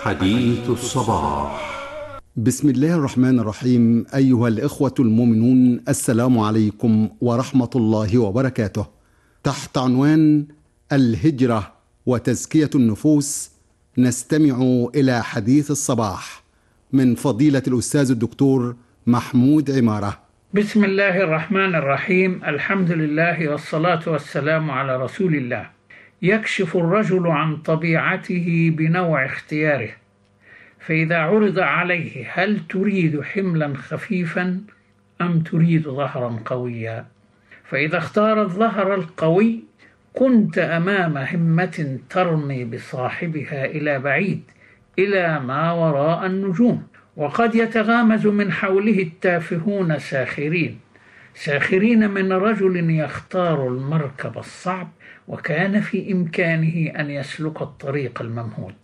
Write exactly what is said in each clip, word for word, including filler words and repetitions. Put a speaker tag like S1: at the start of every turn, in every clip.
S1: حديث الصباح.
S2: بسم الله الرحمن الرحيم. أيها الإخوة المؤمنون، السلام عليكم ورحمة الله وبركاته. تحت عنوان الهجرة وتزكية النفوس نستمع إلى حديث الصباح من فضيلة الأستاذ الدكتور محمود عمارة.
S3: بسم الله الرحمن الرحيم. الحمد لله والصلاة والسلام على رسول الله. يكشف الرجل عن طبيعته بنوع اختياره، فإذا عرض عليه هل تريد حملا خفيفا أم تريد ظهرا قويا؟ فإذا اختار الظهر القوي كنت أمام همة ترمي بصاحبها إلى بعيد، إلى ما وراء النجوم. وقد يتغامز من حوله التافهون ساخرين ساخرين من رجل يختار المركب الصعب وكان في إمكانه أن يسلك الطريق الممهود،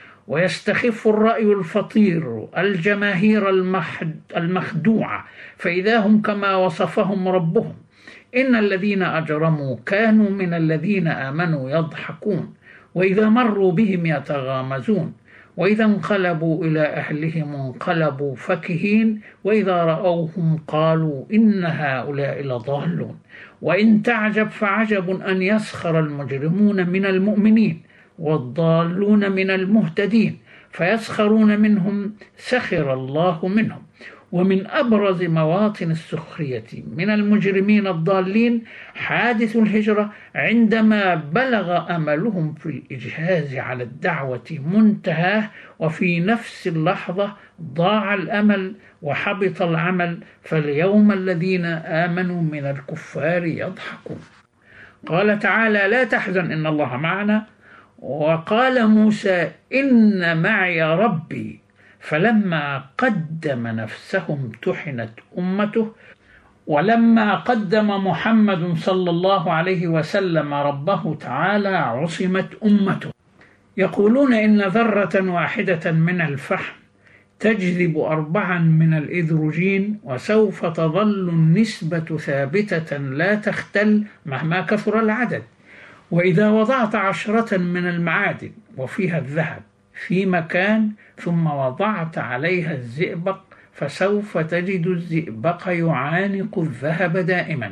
S3: ويستخف الرأي الفطير الجماهير المخدوعة، فإذا هم كما وصفهم ربهم: إن الذين أجرموا كانوا من الذين آمنوا يضحكون، وإذا مروا بهم يتغامزون، وإذا انقلبوا إلى أهلهم انقلبوا فكهين، وإذا رأوهم قالوا إن هؤلاء لضالون. وإن تعجب فعجب أن يسخر المجرمون من المؤمنين والضالون من المهتدين، فيسخرون منهم سخر الله منهم. ومن أبرز مواطن السخرية من المجرمين الضالين حادث الهجرة، عندما بلغ أملهم في الإجهاز على الدعوة منتهاه، وفي نفس اللحظة ضاع الأمل وحبط العمل، فاليوم الذين آمنوا من الكفار يضحكون. قال تعالى: لا تحزن إن الله معنا. وقال موسى: إن معي ربي. فلما قدم نفسه امتحنت أمته، ولما قدم محمد صلى الله عليه وسلم ربه تعالى عصمت أمته. يقولون إن ذرة واحدة من الفحم تجذب أربعا من الإيدروجين، وسوف تظل النسبة ثابتة لا تختل مهما كثر العدد. وإذا وضعت عشرة من المعادن وفيها الذهب في مكان ثم وضعت عليها الزئبق، فسوف تجد الزئبق يعانق الذهب دائما.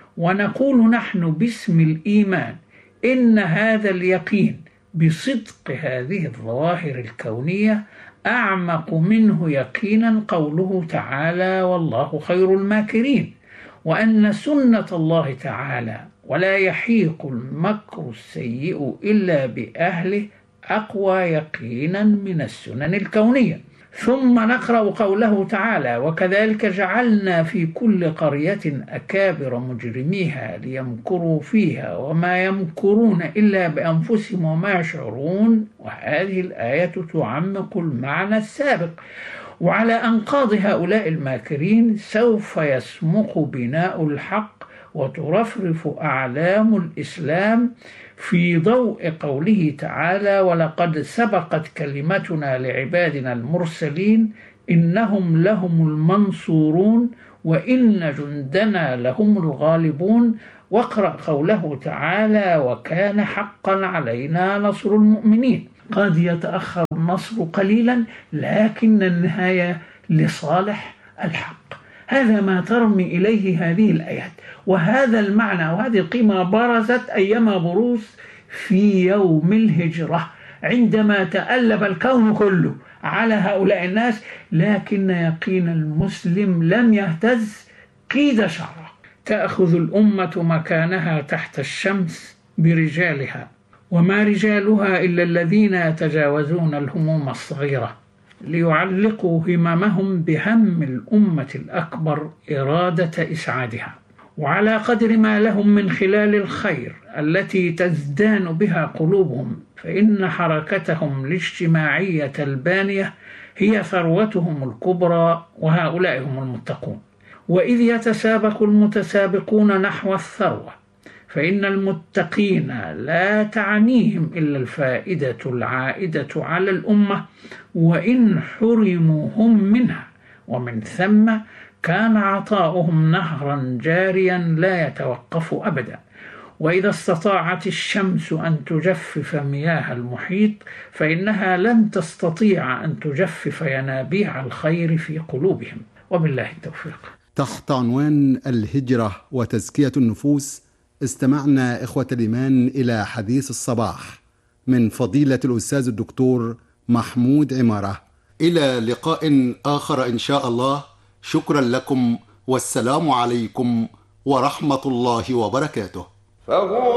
S3: ونقول نحن باسم الإيمان إن هذا اليقين بصدق هذه الظواهر الكونية أعمق منه يقينا قوله تعالى: والله خير الماكرين، وأن سنة الله تعالى ولا يحيق المكر السيء إلا بأهله أقوى يقينا من السنن الكونية. ثم نقرأ قوله تعالى: وكذلك جعلنا في كل قرية أكابر مجرميها ليمكروا فيها وما يمكرون إلا بأنفسهم وما يشعرون. وهذه الآية تعمق المعنى السابق. وعلى أنقاض هؤلاء الماكرين سوف يسمق بناء الحق وترفرف أعلام الإسلام في ضوء قوله تعالى: ولقد سبقت كلمتنا لعبادنا المرسلين إنهم لهم المنصورون وإن جندنا لهم الغالبون. واقرأ قوله تعالى: وكان حقا علينا نصر المؤمنين. قد يتأخر النصر قليلا لكن النهاية لصالح الحق. هذا ما ترمي إليه هذه الآيات، وهذا المعنى وهذه القيمة برزت أيما بروز في يوم الهجرة، عندما تألب الكون كله على هؤلاء الناس، لكن يقين المسلم لم يهتز قيد شعره. تأخذ الأمة مكانها تحت الشمس برجالها، وما رجالها إلا الذين يتجاوزون الهموم الصغيرة ليعلقوا هممهم بهم الأمة الأكبر إرادة إسعادها. وعلى قدر ما لهم من خلال الخير التي تزدان بها قلوبهم، فإن حركتهم الاجتماعية البانية هي ثروتهم الكبرى، وهؤلاء هم المتقون. وإذ يتسابق المتسابقون نحو الثروة، فإن المتقين لا تعنيهم إلا الفائدة العائدة على الأمة، وإن حرموا هم منها، ومن ثم كان عطاؤهم نهرا جاريا لا يتوقف أبدا. وإذا استطاعت الشمس أن تجفف مياه المحيط فإنها لن تستطيع أن تجفف ينابيع الخير في قلوبهم، وبالله التوفيق.
S2: تحت عنوان الهجرة وتزكية النفوس استمعنا إخوة الإيمان إلى حديث الصباح من فضيلة الأستاذ الدكتور محمود عمارة. إلى لقاء آخر إن شاء الله. شكرا لكم والسلام عليكم ورحمة الله وبركاته.